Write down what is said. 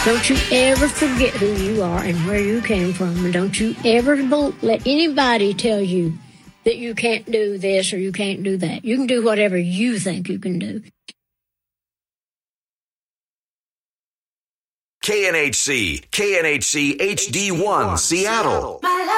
Don't you ever forget who you are and where you came from. And don't you ever let anybody tell you that you can't do this or you can't do that. You can do whatever you think you can do. KNHC HD1 Seattle.